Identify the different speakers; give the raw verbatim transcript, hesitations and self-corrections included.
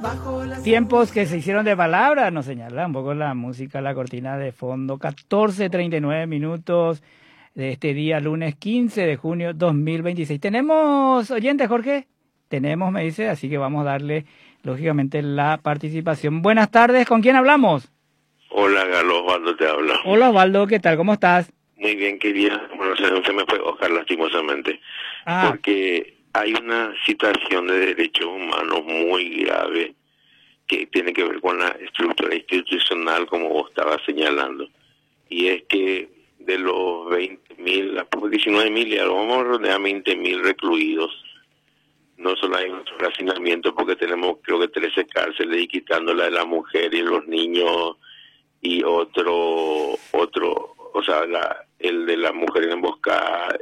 Speaker 1: Tiempos que se hicieron de palabras, nos señala un poco la música, la cortina de fondo. catorce treinta y nueve minutos de este día, lunes quince de junio dos mil veintiséis. ¿Tenemos oyentes, Jorge? Tenemos, me dice, así que vamos a darle, lógicamente, la participación. Buenas tardes, ¿con quién hablamos?
Speaker 2: Hola, Galo, Osvaldo te habla.
Speaker 1: Hola, Osvaldo, ¿qué tal? ¿Cómo estás?
Speaker 2: Muy bien, querida. Bueno, se, se me fue Oscar lastimosamente.
Speaker 1: Ah.
Speaker 2: Porque hay una situación de derechos humanos muy grave que tiene que ver con la estructura institucional, como vos estabas señalando. Y es que de los veinte mil, diecinueve mil y algo, vamos a rodear veinte mil recluidos. No solo hay nuestro hacinamiento, porque tenemos creo que trece cárceles y quitando la de la mujer y los niños y otro, otro, o sea, la, el de la mujer emboscada,